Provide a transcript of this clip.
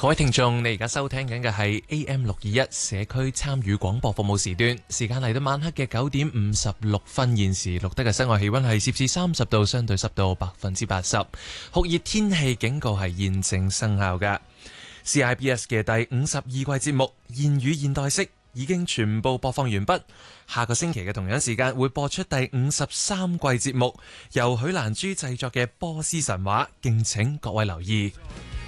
各位聽眾，你而家收聽緊嘅係 AM621社區參與廣播服務時段，時間嚟到晚黑嘅9:56，現時錄得嘅室外氣溫係攝氏30度，相對濕度80%，酷熱天氣警告係現正生效嘅。CIBS 嘅第52季節目《言語現代式》已經全部播放完畢，下個星期嘅同樣時間會播出第53季節目，由許蘭珠製作嘅《波斯神話》，敬請各位留意。